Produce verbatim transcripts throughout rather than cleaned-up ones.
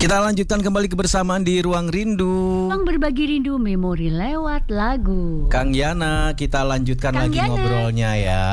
Kita lanjutkan kembali kebersamaan di Ruang Rindu. Ruang berbagi rindu memori lewat lagu. Kang Yana, kita lanjutkan Kang lagi Yana. ngobrolnya ya.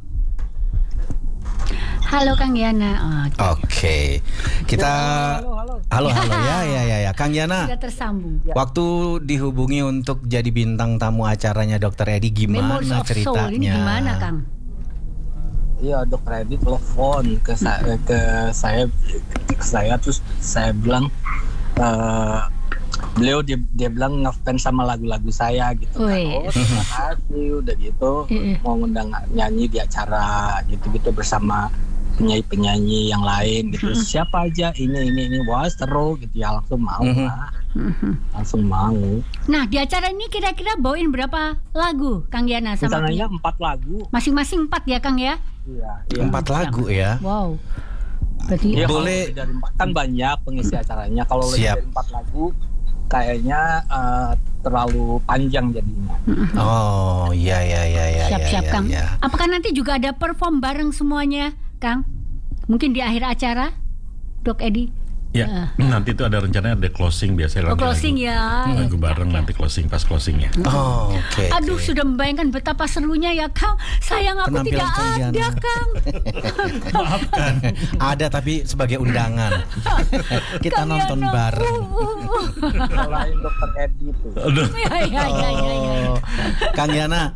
Halo Kang Yana. Oke. Okay. Kita Halo, halo. Halo, halo. Ya, ya, ya, ya. Kang Yana. Sudah tersambung. Waktu dihubungi untuk jadi bintang tamu acaranya Dokter Edi, gimana Memories of ceritanya? Soul ini gimana Kang? Iya, Dokter Edi telepon ke saya, ke saya, ke saya terus saya bilang, eh, beliau dia, dia bilang ngefans sama lagu-lagu saya gitu. Kan. Wih. Oh, terima kasih, udah gitu Iya. mau ngundang nyanyi di acara gitu-gitu bersama penyanyi-penyanyi yang lain gitu. Siapa aja ini ini ini wah seru gitu ya, langsung mau Mhm. lah. Langsung mau. Nah di acara ini kira-kira bawain berapa lagu Kang Yana sama Rencananya Pia? empat lagu. Masing-masing empat ya Kang ya? Iya, iya. Empat lagu ya. Wow. Berarti Iya, Boleh- kalau dari empat kan banyak pengisi acaranya. Kalau lebih Siap. dari empat lagu, kayaknya eh, terlalu panjang jadinya. Oh, iya, ya, ya, ya. siap-siap ya, Kang. ya. Apakah nanti juga ada perform bareng semuanya Kang? Mungkin di akhir acara, Dok Edi? Ya, nanti itu ada rencananya ada closing biasanya. Oh, lagu- closing ya. Lagu bareng nanti closing pas closingnya. Oh, oke. Aduh, oke. sudah membayangkan betapa serunya ya Kang. Sayang aku Penampilan tidak Kang ada Yana. Kang. Maafkan. Ada tapi sebagai undangan. Kita Kang nonton Yana. bareng. Uh, uh, uh. Selain Dokter Edi tuh. Aduh. Ya, ya, ya, ya, ya. Oh, Kang Yana,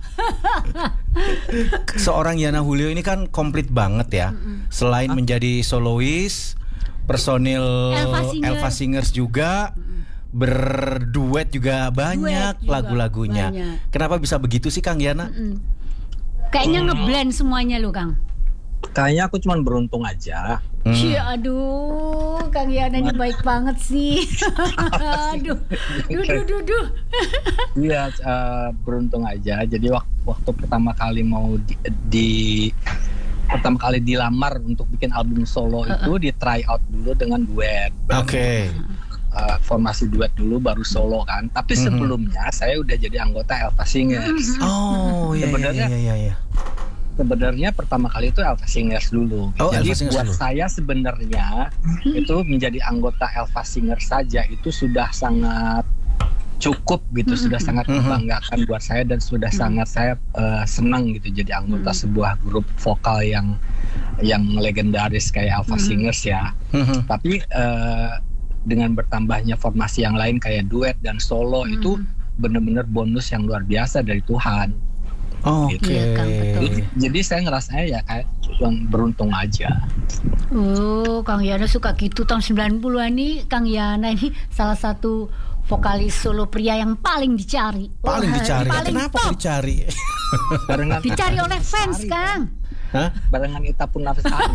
seorang Yana Julio ini kan komplit banget ya. Selain menjadi solois, personil Elva Singer. Elva Singers juga, berduet juga banyak Duet juga lagu-lagunya. banyak. Kenapa bisa begitu sih Kang Yana? Mm. Kayaknya ngeblend semuanya loh Kang. Kayaknya aku cuma beruntung aja. Hmm. Cie, aduh, Kang Yana ini baik banget sih. Aduh, duh, duh, duh, duh. Iya, eh, beruntung aja. Jadi waktu, waktu pertama kali mau di, di- pertama kali dilamar untuk bikin album solo itu di try out dulu dengan duet. Oke. Eh, formasi duet dulu baru solo kan. Tapi Mhm. sebelumnya saya udah jadi anggota Elva Singers. Oh, iya, iya, Sebenarnya- iya, iya, iya. Sebenarnya pertama kali itu Elva Singers dulu. Oh, Jadi Elva Singers buat dulu. saya sebenarnya itu menjadi anggota Elva Singers saja itu sudah sangat cukup gitu, sudah sangat Mhm. membanggakan buat saya dan sudah sangat saya eh, senang gitu jadi anggota sebuah grup vokal yang yang legendaris kayak Elva Singers ya. Mhm. Tapi eh, dengan bertambahnya formasi yang lain kayak duet dan solo itu benar-benar bonus yang luar biasa dari Tuhan. Oke. Iya, Kang, betul. Jadi, jadi saya ngerasanya ya kayak cuma beruntung aja. Oh, Kang Yana suka gitu tahun sembilan puluhan nih. Kang Yana ini salah satu vokalis solo pria yang paling dicari. Paling Wah, dicari. paling Kenapa top. dicari? Barengan Dicari oleh fans, Kang. Hah? barengan Ita Purnavesari.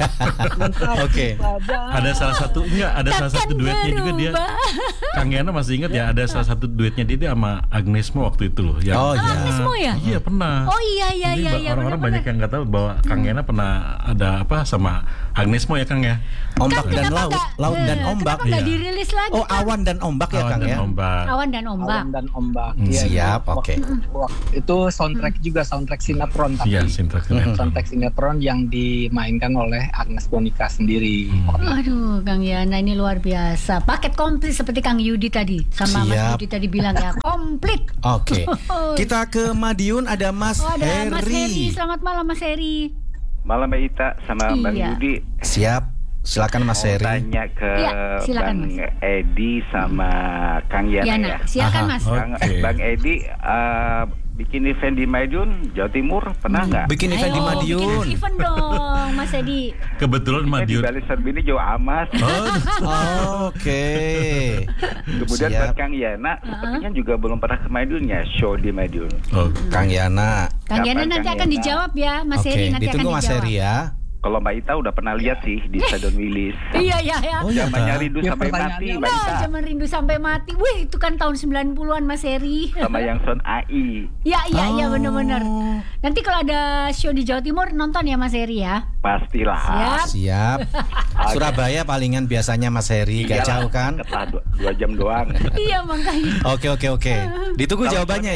Oke. Ada salah satu enggak ada salah satu Takkan duetnya juga dia. berubah. Kang Yana masih ingat ya ada salah satu duetnya dia, dia sama Agnes Mo waktu itu loh. Yang, Oh, Ah, iya. Agnes Mo ya? Iya pernah. Oh iya iya Jadi iya ba- iya orang-orang benar-benar. banyak yang nggak tahu bahwa Kang Yana pernah ada apa sama Agnes Mo ya Kang ya. Ombak Kang, dan kenapa laut, nggak- laut dan eh, ombak. Kenapa nggak Iya. dirilis lagi? Oh, Kang? awan dan ombak ya Awan Kang dan ya. Ombak. Awan dan ombak. Awan dan ombak. Hmm, Iya, siap, itu oke. wak- wak- Itu soundtrack juga soundtrack sinetron tapi Iya, sinetron. sinetron. soundtrack sinetron yang dimainkan oleh Agnes Monica sendiri. Aduh, Kang Yana ini luar biasa. Paket komplit seperti Kang Yudi tadi. Sama Mas Siap. Yudi tadi bilang ya, komplit. Oke. Kita ke Madiun, ada Mas Oh, ada Mas Heri. Heri. Selamat malam Mas Heri. Malam Mbak Ita sama Bang Iya. Yudi. Siap. Silakan Mas Mau Heri. tanya ke Iya, silakan, Bang Mas. Edi sama Kang Yana, Yana, ya. silakan Aha. Mas. Oh. Kang, Oke. Bang Edi eh, bikin event di Madiun, Jawa Timur pernah nggak? Bikin event di Ayo, Madiun. bikin event dong Mas Edi. Kebetulan Di Madiun. Bali Serbini Jawa Amas. Oh, Oke. Kemudian Siap. buat Kang Yana, sepertinya juga belum pernah ke Madiun ya, show di Madiun. Oh, Kang Yana. Kang Yana Kapan, nanti Kang akan Yana? dijawab ya Mas Oke, Heri nanti akan ditunggu Mas dijawab. Heri ya. Kalau Mbak Ita udah pernah lihat sih di Stadion Wilis. Iya iya ya. Oh iya, Zamannya Kak. rindu Ya, sampai mati, pertanyaannya Mbak Nah, Ita. zaman rindu sampai mati. Wih, itu kan tahun sembilan puluhan Mas Heri. Sama yang Son A I. Ya iya iya Oh. benar-benar. Nanti kalau ada show di Jawa Timur nonton ya Mas Heri ya. Pastilah. Siap. Siap. Surabaya palingan biasanya Mas Heri, gak Iyalah, jauh kan? deket lah, dua, dua jam doang. Iya makanya. Oke, oke, oke. Ditunggu Kalau jawabannya ya.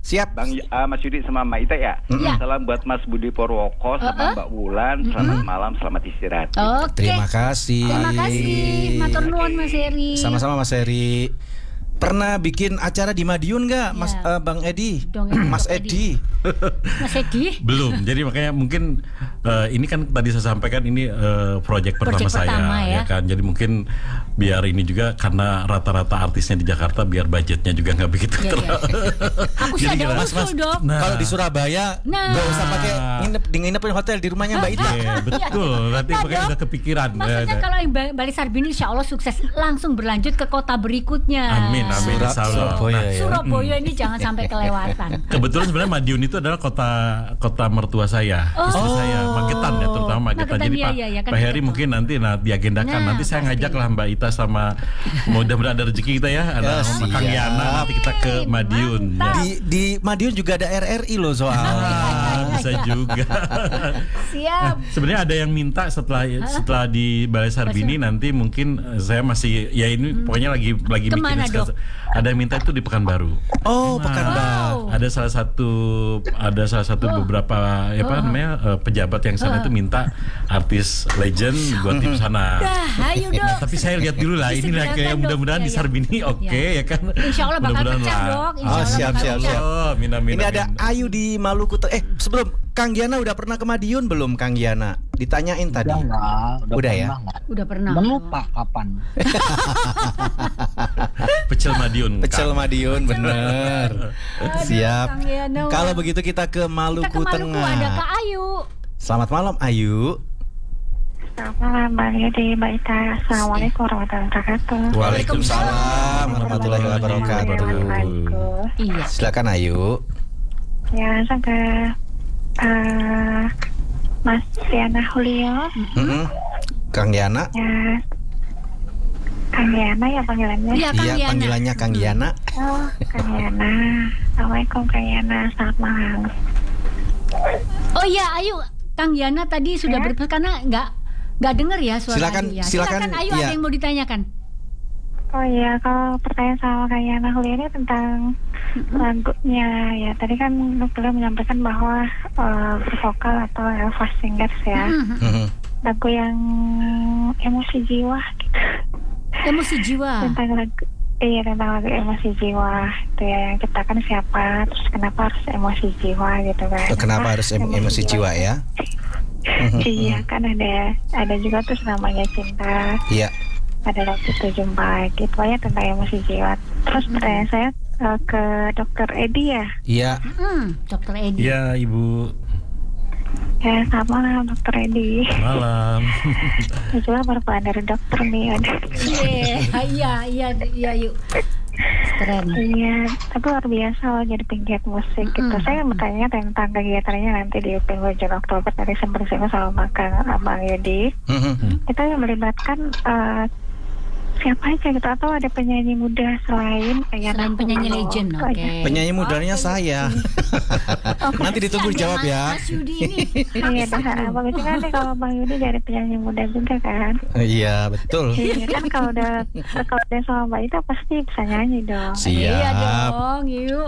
Siap. Bang uh, Mas Yudi sama Mbak Ita ya. Iya. Salam buat Mas Budi Purwoko Uh-uh. sama Mbak Wulan. Selamat malam, selamat istirahat. Oke. Terima kasih. Terima kasih. Matur nuwun Mas Heri. Sama-sama Mas Heri. Pernah bikin acara di Madiun nggak, Mas Ya. eh, Bang Edi? Dong, ya, Mas Dok Edi. Mas Edi. Belum. Jadi makanya mungkin eh, ini kan tadi saya sampaikan ini eh, proyek pertama Proyek saya pertama, ya. ya kan. Jadi mungkin biar ini juga karena rata-rata artisnya di Jakarta biar budgetnya juga nggak begitu Iya, terlalu. iya. Aku sih Jadi ada gimana? usul, Dok. Nah. Kalau di Surabaya Nah. nggak usah pakai nginep di nginep di hotel di rumahnya Mbak Ita. Iya, betul. Nanti Nah, makanya Dok, udah kepikiran. Maksudnya Eh, kalau yang Ba- Bali Sarbini insya Allah sukses langsung berlanjut ke kota berikutnya. Amin, amin. Surab- Insya Allah. Surabaya Nah, ya. Surabaya ini jangan sampai kelewatan. kebetulan sebenarnya Madiun itu adalah kota kota mertua saya, Oh. istri saya, Magetan ya, terutama Magetan. Magetan, Jadi iya, Pak, iya, iya, kan Pak Heri begitu. mungkin nanti nah diagendakan. Nah, nanti saya pasti. ngajak lah Mbak Ita sama mudah-mudahan ada rezeki kita ya, ada Ya, sama Kang siap. Yana nanti kita ke Madiun. Mantap. Di di Madiun juga ada R R I loh soalnya. Ah, bisa juga. Siap. Sebenarnya ada yang minta setelah setelah di Balai Sarbini nanti mungkin eh, saya masih ya ini pokoknya lagi lagi Kemana, mikirin Dok? sekarang. Ada yang minta itu di Pekanbaru. Oh, Nah, Pekanbaru. ada salah satu ada salah satu beberapa ya apa namanya eh, pejabat yang sana itu minta artis legend buat di sana. Dah, ayo Dok. Tapi saya lihat dulu lah ini lah Disegerakan, kayak Dok. mudah-mudahan Ya, di ya. Sarbini oke ya kan. Insya Allah bakal Mudah-mudahan pecah, lah. Dok. Insya Oh, Allah siap, bakal siap, pecah. siap. Oh, mina, mina, Ini ada mina. Ayu di Maluku. Ter- eh, sebelum Kang Giana udah pernah ke Madiun belum Kang Giana? Ditanyain tadi. Udah nggak, udah, Udah ya? pernah nggak? Udah pernah. Dan lupa kapan. Pecel Madiun. Pecel Kang. Madiun bener. Siap. Kang Giana. Kalau begitu kita ke Kita ke Maluku Maluku Tengah. ada Kak Ayu. Selamat malam Ayu. Selamat malam Bang Yudi, Mbak Ita. Assalamualaikum warahmatullahi wabarakatuh. Waalaikumsalam warahmatullahi wabarakatuh. Wabarakatuh. Iya. Silakan Ayu. Ya, langsung ke eh, Mas Diana Julio. Mm-mm. Kang Giana. Ya, Kang Yana ya panggilannya. Iya, Kang Iya, Giana. panggilannya Kang Giana. Oh, Kang Yana. Assalamualaikum Kang Yana. Selamat malam. Oh iya, Ayu. Kang Yana tadi sudah Ya. berpesan karena nggak nggak dengar ya suara Silakan, Ayu ya. silakan, Ayu, iya. ada yang mau ditanyakan. Oh iya, kalau pertanyaan sama Kang Yana Julio ini tentang lagunya ya. Tadi kan beliau menyampaikan bahwa eh, bervokal atau Elva Singers ya. Mhm. Mhm. Lagu yang emosi jiwa gitu. Emosi jiwa. Tentang lagu iya tentang lagu emosi jiwa itu ya, yang ciptakan siapa, terus kenapa harus emosi jiwa gitu kan. Oh, kenapa harus em- emosi jiwa ya? Iya kan ada ada juga tuh namanya cinta, Iya. ada waktu itu jumpa gitu ya, tentang emosi jiwa. Terus pertanyaan saya eh, ke dokter Edi ya. Iya. Hmm, Dokter Edi. Iya, Ibu. Ya selamat malam dokter Edi. Malam. Saya juga baru pulang dari dokter nih. Ada. Iya, iya, iya, iya, yuk. Keren. Iya, tapi luar biasa loh jadi penggiat musik gitu. Mm-mm. Saya mau tanya tentang kegiatannya nanti di penghujung Oktober. Tadi sempat singgung sama Kang Abang Yudi. Mhm. Kita yang melibatkan eh, siapa aja gitu, atau ada penyanyi muda selain kayak Selain penyanyi legend, oke. Penyanyi mudanya saya. Nanti ditunggu Bisa jawab deh, ya. Mas Yudi ini. Iya, dah. Bagus kan nih kalau Bang Yudi dari penyanyi muda juga kan. Iya, betul. Iya kan kalau udah kalau udah sama Mbak Ita pasti bisa nyanyi dong. Iya Siap. dong, yuk.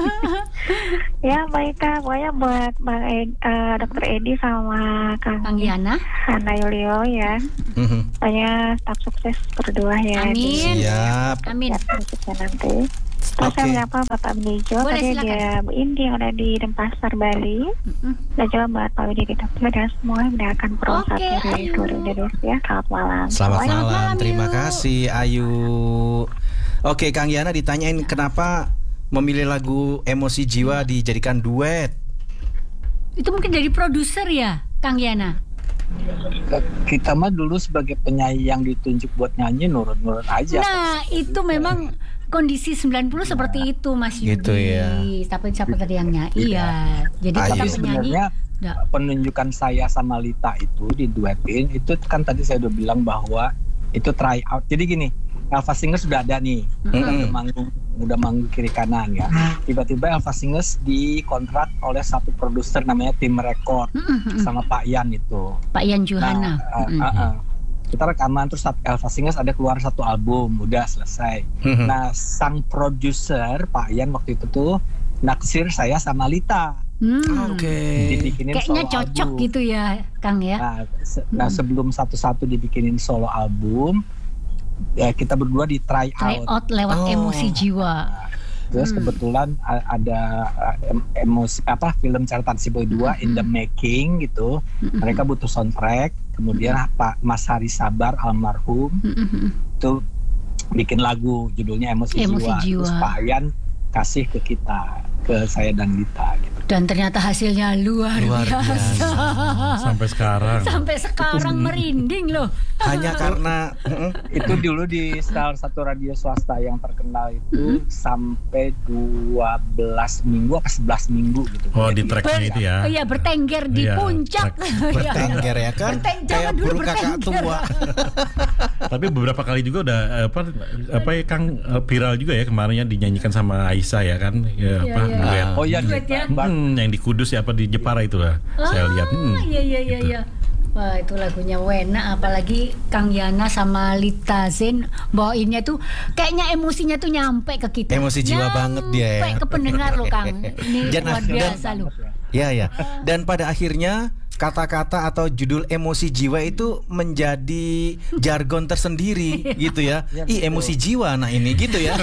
Ya Mbak Ita, pokoknya buat Bang Ed, eh, dokter Edi sama Kang, Kang Yana. Hana Yulio ya. Mhm. Pokoknya tetap sukses berdua ya. Amin. Siap. Amin. Di musiknya nanti. Terus Oke. saya menyapa Bapak Benijo, Boleh, tadi silakan. dia Bu Indi yang ada di Denpasar, Bali. Mm-mm. Dan juga buat Pak Widi di Tokyo dan semua yang mendengarkan program Oke, dari Ayu. seluruh Indonesia. Selamat malam. Selamat Selamat malam. malam, Terima Yu. kasih Ayu. Oke, Kang Yana ditanyain kenapa memilih lagu Emosi Jiwa dijadikan duet. Itu mungkin dari produser ya, Kang Yana. Kita mah dulu sebagai penyanyi yang ditunjuk buat nyanyi nurut-nurut aja. Nah, itu memang kondisi sembilan puluh seperti itu, Mas Yudi. Gitu ya. Tapi siapa tadi yang nyanyi? Iya. Jadi Ayu. kita Tapi penyanyi. sebenarnya Nggak. penunjukan saya sama Lita itu diduetin itu kan tadi saya udah bilang bahwa itu try out. Jadi gini, Elva Singers sudah ada nih, Mm-mm. udah manggung, udah manggung kiri kanan ya. Tiba-tiba Elva Singers dikontrak oleh satu produser namanya Tim Record Mm-mm. sama Pak Yan itu. Pak Yan Johana. Nah, uh, Mm. uh, uh. kita rekaman terus saat Elva Singers ada keluar satu album, udah selesai. Mhm. Nah, sang produser Pak Yan waktu itu tuh naksir saya sama Lita. Hmm. Oke. Dibikinin Kayaknya solo cocok album. gitu ya, Kang ya. Nah, se- nah sebelum satu-satu dibikinin solo album, ya kita berdua di try Try out. out lewat Oh. emosi jiwa. Terus Hmm. kebetulan a- ada uh, em- emosi apa film catatan si Boy dua in the making gitu. Mm-mm. Mereka butuh soundtrack. Kemudian Pak Mas Hari Sabar almarhum Mm-mm. itu bikin lagu judulnya Emosi, Emosi Jiwa. Jiwa. Terus Pak Ayan kasih ke kita, ke saya dan Dita gitu. Dan ternyata hasilnya luar, Luar biasa. biasa. Sampai sekarang. Sampai sekarang merinding loh. Hanya karena mm, Itu dulu di salah satu radio swasta yang terkenal itu sampai dua belas minggu apa sebelas minggu gitu. Oh, di Jadi, tracknya itu ya. Iya, bertengger di Iya, puncak. bertengger ya kan, Berteng- kayak jangan dulu burung kakak bertengger. tua. Tapi beberapa kali juga udah eh, apa apa ya Kang eh, viral juga ya kemarinnya dinyanyikan sama Aisyah ya kan. Ya, Iya, apa iya. duet. Oh iya, Duet ya? Hmm, yang di Kudus ya apa di Jepara itu lah. Saya lihat. Hmm, Ah, iya iya iya gitu. iya. Wah, itu lagunya Wena, apalagi Kang Yana sama Lita Zen bawainnya tuh kayaknya emosinya tuh nyampe ke kita. Emosi jiwa banget dia ya. Nyampe ke pendengar loh, Kang. Ini Dan- luar dan- biasa loh. Ya ya. Dan pada akhirnya kata-kata atau judul emosi jiwa itu menjadi jargon tersendiri gitu ya. Ih, emosi jiwa nah ini gitu ya.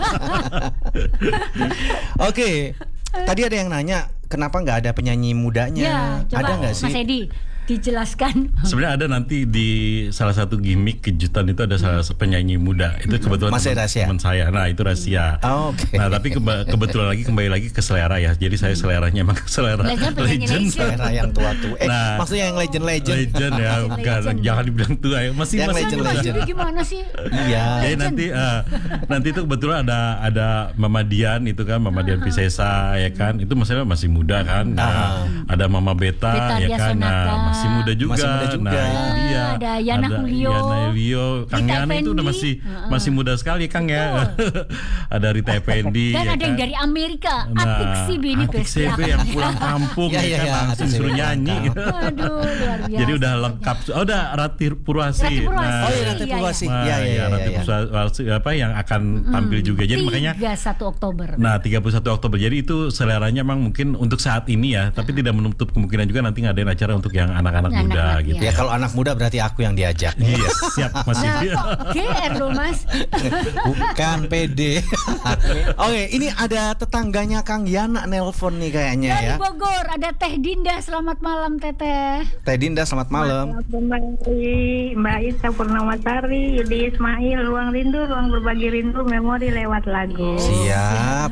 Oke. Tadi ada yang nanya kenapa nggak ada penyanyi mudanya? Ya, coba ada nggak sih? Mas Edi dijelaskan. Sebenarnya ada nanti di salah satu gimmick kejutan itu ada salah satu penyanyi muda. Itu kebetulan Masih teman- rahasia? teman saya. Nah, itu rahasia. Oh, oke. Nah, tapi keba- kebetulan lagi kembali lagi ke selera ya. Jadi saya seleranya emang selera Legend penyanyi legend. legend. Era yang tua-tua. Eh, Nah. maksudnya yang legend-legend. Legend ya, bukan Legend. jangan dibilang tua ya. Masih Yang masih legend, muda. legend. Ini gimana sih? Iya. Jadi nanti eh, nanti itu kebetulan ada ada Mama Dian itu kan Mama Dian Pisesa ya kan. Itu maksudnya masih muda kan. Nah, ada Mama Beta, Beta ya Dia kan. Nah, Sonata. masih muda juga. Masih muda juga. Nah, itu dia. Ah, ada Yana Julio. Yana Julio. Kang Rita Yana itu udah Effendi. masih Heeh. masih muda sekali Kang ya. Ada Rita Effendi. Dan ya ada yang kan? dari Amerika, Nah, Atik Sibi ini Atik besti Sibi aku. yang pulang kampung Ya, ya, ya, kan ya, langsung Atik Sibi suruh pulang nyanyi. kampung. Aduh, luar biasa. Jadi udah lengkap. Oh, udah Rati Purwasi. Rati Purwasi. Nah, Oh iya, Rati Iya, Purwasi. Wah, Iya, iya, iya. Rati iya. Purwasi apa yang akan tampil juga. Jadi makanya tiga puluh satu Oktober. nah tiga puluh satu Oktober. Jadi itu seleranya memang mungkin untuk saat ini ya, tapi tidak menutup kemungkinan juga nanti ngadain acara untuk yang anak-anak Anak-anak, muda iya. gitu. Ya kalau anak muda berarti aku yang diajak. Iya, siap Mas Nah, Ibi. kok G R loh Mas. Bukan pede. Oke, ini ada tetangganya Kang Yana nelpon nih kayaknya Dari ya. Bogor ada Teh Dinda. Selamat malam Teteh. Teh Dinda selamat malam. Kembali Mbak Isa Purnamasari, Yudi Ismail, Ruang Rindu, Ruang Berbagi Rindu, Memori lewat lagu. Siap.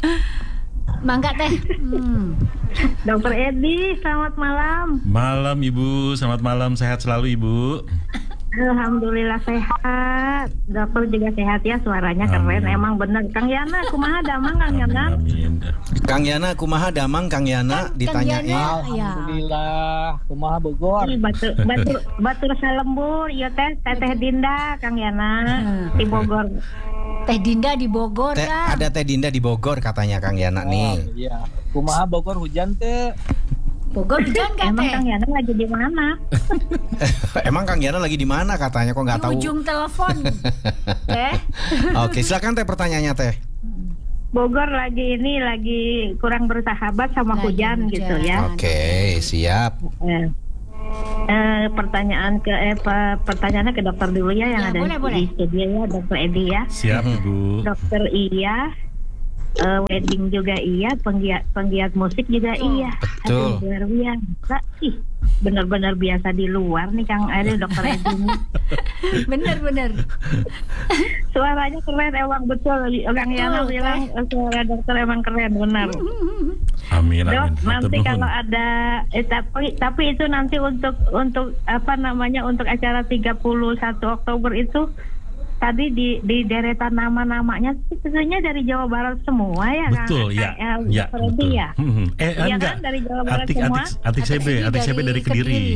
Mangga Teh. Hmm. Dokter Edi, selamat malam. Malam Ibu, selamat malam, sehat selalu Ibu. Alhamdulillah sehat. Dokter juga sehat ya, suaranya keren. Amin. Emang bener. Kang Yana, kumaha damang Kang Amin, Yana? amin. Kang Yana kumaha damang Kang Yana Kan ditanyain. Kang Yana- Alhamdulillah, kumaha Bogor. Ih, Batur, batur, batur salembur, iya teh, Teteh Dinda, Kang Yana, di Bogor. Teh Dinda di Bogor Teh, kan. ada Teh Dinda di Bogor katanya Kang Yana Oh, nih. iya. Kumaha Bogor hujan teh? Bogor hujan kan Emang Teh? Kang Yana lagi di mana? Emang Kang Yana lagi di mana katanya kok nggak Di tahu. ujung telepon. Teh. Oke, silakan Teh pertanyaannya Teh. Bogor lagi ini lagi kurang bersahabat sama Lagi hujan, hujan. gitu ya. Oke, siap. Eh, eh, pertanyaan ke eh, pe- pertanyaannya ke dokter dulu ya yang Ya, ada boleh, di boleh. studio ya, Dokter Edi ya. Siap Ibu. Dokter iya, eh, wedding juga iya, penggiat penggiat musik juga iya. Betul. Aduh, luar biasa. Ih, benar-benar biasa di luar nih Kang Edi, Dokter Edi. Bener-bener. Suaranya keren emang betul. Orang Yana Betul, bilang eh, suara dokter emang keren benar. Amin, Dok, amin. nanti Matur kalau nuwun. ada eh, tapi tapi itu nanti untuk untuk apa namanya untuk acara tiga puluh satu Oktober itu tadi di di deretan nama-namanya sih tentunya dari Jawa Barat semua ya kan? Betul, ya, Eh, eh, ya, Dokter Edi betul. ya? Hmm, eh, Iya enggak. kan, dari Jawa Barat Atik, semua? atik, atik C B, atik C B dari Kediri.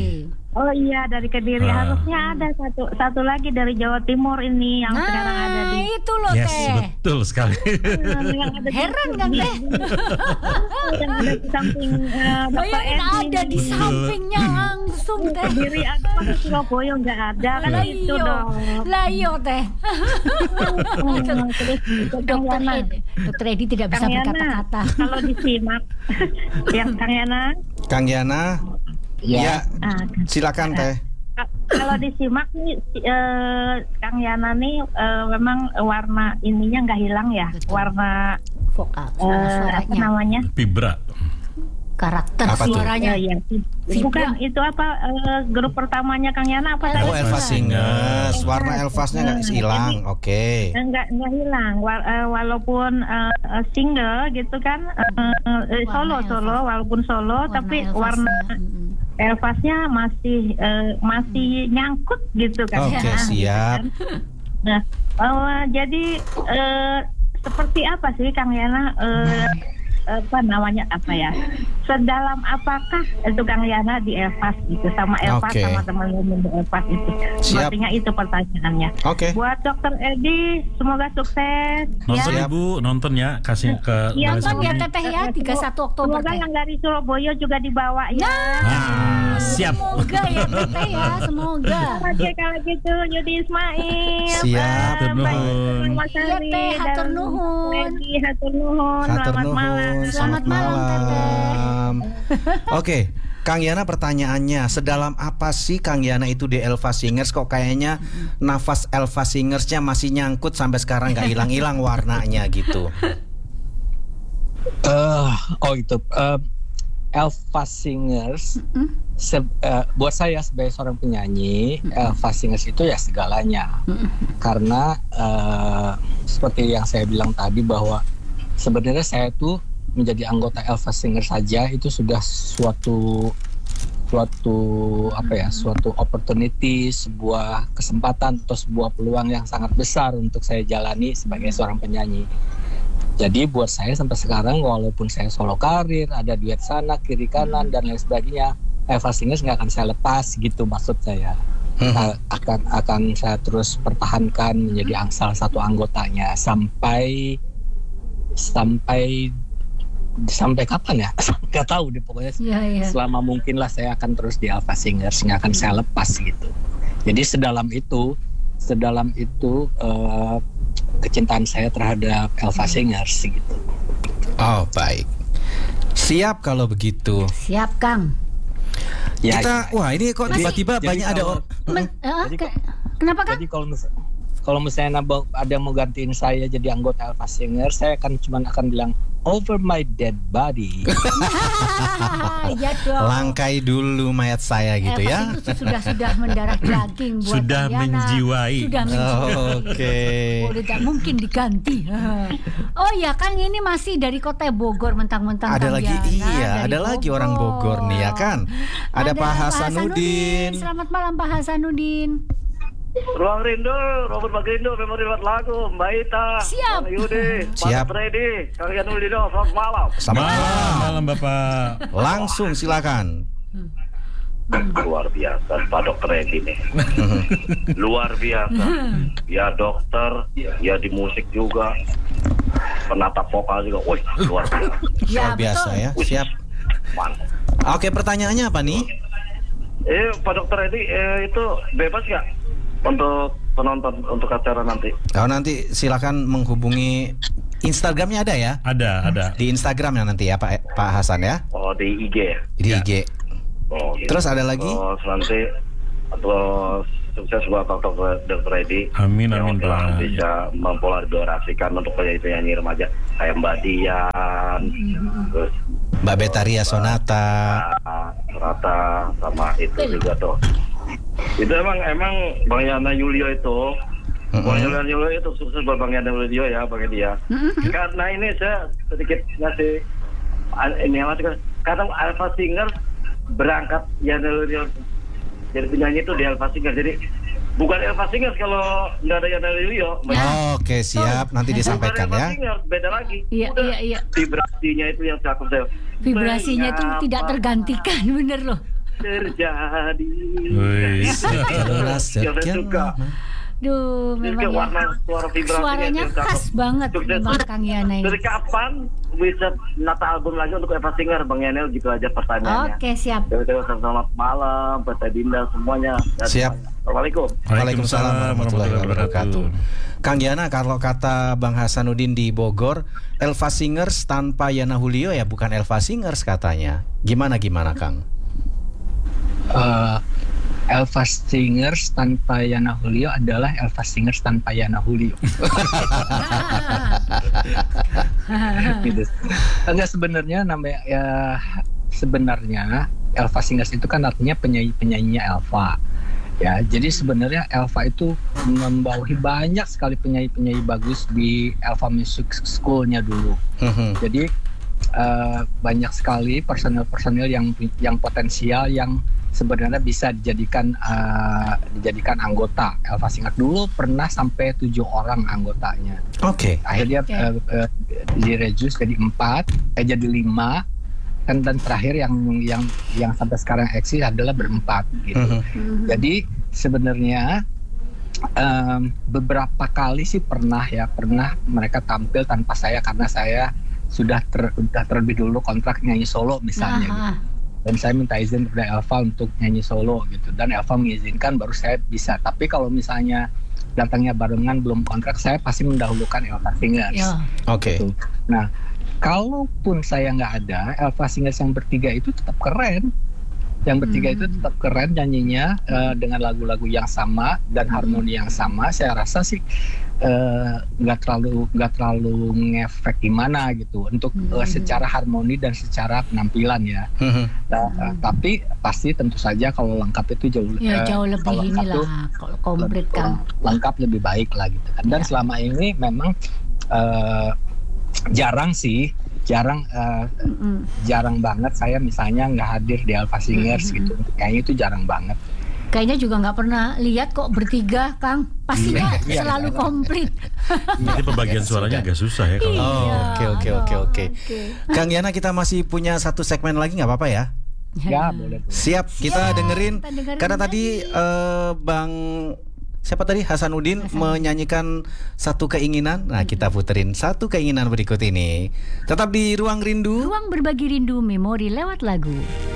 Oh iya dari Kediri, Ah. harusnya ada satu satu lagi dari Jawa Timur ini yang sekarang ada Nah, di itu loh Yes, Teh. betul sekali. yang ada di- Heran kan, di- Teh? yang ada di samping uh, Dokter Bayangin Edi. ada di sampingnya langsung Teh. Kediri ada, di Surabaya nggak ada kan Lah itu iyo, dong. lah iyo Teh. Hmm, terus Dokter Kang Yana. Edi, Dokter Edi tidak bisa Kang Yana, berkata-kata. kalau disimak yang Kang Yana, Kang Yana, ya, ah, silakan Teh. Ka- kalau disimak nih si- eh, Kang Yana nih eh, memang warna ininya nggak hilang ya, Betul. warna Vokal, eh, apa suaranya, namanya? Vibra. karakter Apa tuh? suaranya. Ya, ya. Bukan itu apa eh, grup pertamanya Kang Yana apa tadi? Oh, Elva Singers, warna Elvasnya nggak hilang, oke. Enggak enggak hilang Wa- eh, walaupun eh, eh, single gitu kan eh, eh, Warna solo solo Elvas. walaupun solo tapi Elvasnya, warna mm-mm. Elvasnya masih eh, masih nyangkut gitu kan. Oke, Ya, siap. gitu kan. Nah, eh, jadi eh, seperti apa sih Kang Yana eh, apa namanya apa ya? Sedalam apakah itu Kang Yana di Elvas gitu sama Elvas Oke. sama teman-teman di Elvas itu? Siap. Sepertinya itu pertanyaannya. Oke. Buat Dokter Edi, semoga sukses. Nonton Ya. Ibu, nonton ya, kasih ke Iya, Balai Nonton ya Seni. Teteh ya tiga puluh satu Oktober Semoga Teh. yang dari Surabaya juga dibawa ya. Ah, siap. Semoga ya Teteh ya, semoga. Oke kalau gitu Yudi Ismail. Siap. eh, Mbak Nuhun. Mas Iya, Ari Teh, dan hatur nuhun. Edi, hatur nuhun. Hatur Selamat nuhun, malam. Selamat malam, Teteh. Oke, Kang Yana pertanyaannya, sedalam apa sih Kang Yana itu di Elva Singers? Kok kayaknya nafas Elva Singersnya masih nyangkut sampai sekarang nggak hilang-hilang warnanya gitu. Eh, oh itu eh, Elva Singers se- eh, buat saya sebagai seorang penyanyi, Elva Singers itu ya segalanya. Karena eh, seperti yang saya bilang tadi bahwa sebenarnya saya tuh menjadi anggota Elva Singers saja itu sudah suatu suatu apa ya, suatu opportunity, sebuah kesempatan atau sebuah peluang yang sangat besar untuk saya jalani sebagai seorang penyanyi. Jadi buat saya sampai sekarang walaupun saya solo karir, ada duet sana kiri kanan dan lain sebagainya, Elva Singers nggak akan saya lepas gitu maksud saya. A- akan akan saya terus pertahankan menjadi ang- salah satu anggotanya sampai sampai sampai kapan ya? Nggak tahu deh pokoknya. Iya, iya. Selama mungkin lah saya akan terus di Elva Singers, nggak akan saya lepas gitu. Jadi sedalam itu, sedalam itu eh, kecintaan saya terhadap Elva Singers gitu. Oh, baik. Siap kalau begitu. Siap Kang. Ya, Kita, ya. wah ini kok Jadi- tiba-tiba jadi banyak ada kalau- or- Men- eh, Jadi ke- kenapa Kang? Jadi kalau mis- kalau misalnya nambah- ada yang mau gantiin saya jadi anggota Elva Singers, saya akan cuman akan bilang over my dead body. Iya dong. langkai dulu mayat saya gitu Elvas ya. itu sudah sudah mendarah daging buat Sudah Kang Yana. menjiwai. Sudah menjiwai. Oke. Oh, tidak mungkin diganti. Oh ya, Kang ini masih dari kota Bogor mentang-mentang Ada Kang lagi, Yana iya, dari ada lagi orang Bogor nih ya kan. Ada Pak Hasanuddin. Selamat malam Pak Hasanuddin. Ruang Rindu, Robert Bagrindo, Memori Buat Lagu, Mbak Ita, Siap. Bang Yudi, Siap. Pak Freddy, Kang Yanulino, selamat malam. Selamat Malam, malam. malam Bapak. Langsung silakan. Luar biasa, Pak Dokter Edi nih. Luar biasa. Ya dokter, ya di musik juga. Penata vokal juga. Wih, luar biasa. Ya, Luar biasa betul. ya. Siap. Mantap. Oke, pertanyaannya apa nih? Eh, Pak Dokter Edi, eh, itu bebas nggak untuk penonton untuk acara nanti? Oh, nanti silakan menghubungi Instagramnya ada ya? Ada, ada. Di Instagram ya nanti ya Pak Pak Hasan ya. Oh, di I G ya? Di Ya. I G. Oh, gitu. Terus ada lagi? Terus nanti terus sukses buat Dokter Dokter Edi. Amin, amin, Yang telah Pak. bisa mempolarisasikan untuk penyanyi-penyanyi remaja kayak Mbak Dian, terus Mbak Betaria Sonata. ah, Rata sama itu juga tuh. Itu emang emang Bang Yana Yulio itu, Bang Yana Yulio itu sukses buat Bang Yana Yulio ya, Bang dia. Karena ini saya sedikit ngasih an- ini yang masih karena Elva Singers berangkat Yana Yulio jadi penyanyi itu di Elva Singers, jadi bukan Elva Singers kalau nggak ada Yana Yulio. Oke, siap. Nanti disampaikan Bukan Elva ya. Singers, beda lagi. Iya, Udah, iya, iya. Vibrasinya itu yang cakep saya. Vibrasinya itu tidak Mengapa? tergantikan, bener loh. terjadi. Wih. Sekelas Yang saya sekian suka. lama. Duh, Jadi memang ya. warna suara vibrasinya Suaranya itu cakep. khas banget Sukses. memang Kang Yana ini. Dari kapan bisa nata album lagi untuk Eva Singer, Bang Yanel, gitu aja pertanyaannya. Oke, siap. Terima kasih, selamat malam, Pak Dinda semuanya. Dan Siap. semuanya. Assalamualaikum. Waalaikumsalam warahmatullahi wabarakatuh. Kang Yana, kalau kata Bang Hasanuddin di Bogor, Elva Singers tanpa Yana Julio ya bukan Elva Singers katanya. Gimana gimana Kang? Uh, Elva Singers tanpa Yana Julio adalah Elva Singers tanpa Yana Julio. Gitu. Enggak, sebenarnya namanya ya, sebenarnya Elva Singers itu kan artinya penyanyi-penyanyinya Elva. Ya, jadi sebenarnya Elva itu membawahi banyak sekali penyanyi-penyanyi bagus di Elva Music School-nya dulu. Mhm. Jadi uh, banyak sekali personil-personil yang yang potensial yang sebenarnya bisa dijadikan uh, dijadikan anggota. Elva Singer dulu pernah sampai tujuh orang anggotanya. Oke. Akhirnya Oke. uh, uh, direduce jadi empat, eh jadi lima. Dan, dan terakhir yang yang yang sampai sekarang eksis adalah berempat gitu. Mhm. Jadi sebenarnya um, beberapa kali sih pernah ya pernah mereka tampil tanpa saya karena saya sudah ter, sudah terlebih dulu kontrak nyanyi solo misalnya. Aha. Gitu. Dan saya minta izin kepada Elva untuk nyanyi solo gitu. Dan Elva mengizinkan baru saya bisa. Tapi kalau misalnya datangnya barengan belum kontrak, saya pasti mendahulukan Elva Singers. Ya. Oke. Gitu. Nah, kalaupun saya nggak ada, Elva Singers yang bertiga itu tetap keren. Yang bertiga Hmm. itu tetap keren nyanyinya uh, dengan lagu-lagu yang sama dan harmoni yang sama. Saya rasa sih uh, nggak terlalu nggak terlalu ngefek gimana gitu untuk uh, secara harmoni dan secara penampilan ya. Mhm. Nah, uh, tapi pasti tentu saja kalau lengkap itu jauh Ya uh, jauh lebih kalau lengkap tuh inilah kalau komplit lebih- kan. lengkap lebih baik lah gitu kan. Dan selama ini memang uh, jarang sih jarang uh, Mm. jarang banget saya misalnya nggak hadir di Elva Singers Mm-hmm. gitu. Kayaknya itu jarang banget. Kayaknya juga nggak pernah lihat kok bertiga, Kang. Pastinya Iya, selalu iya. komplit. Jadi pembagian suaranya agak susah ya kalau. Oh, Iya, oke oke aduh, oke oke. oke. Kang Yana, kita masih punya satu segmen lagi nggak apa-apa ya? Ya boleh. boleh. Siap, kita Siap, dengerin. kita dengerin Karena tadi lagi. eh, Bang siapa tadi Hasanuddin menyanyikan satu keinginan. Nah, kita puterin satu keinginan berikut ini. Tetap di Ruang Rindu. Ruang berbagi rindu memori lewat lagu.